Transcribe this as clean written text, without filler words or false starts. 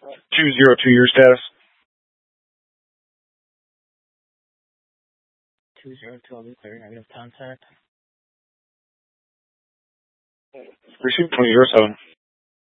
202 your status. 202, I'll be clear. Negative contact. Receive 2007.